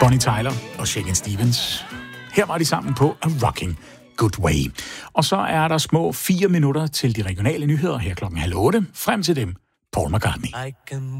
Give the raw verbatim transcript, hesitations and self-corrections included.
Bonnie Tyler og Shakin' Stevens. Her var de sammen på A Rocking Good Way. Og så er der små fire minutter til de regionale nyheder her klokken halv otte. Frem til dem, Paul McCartney. I can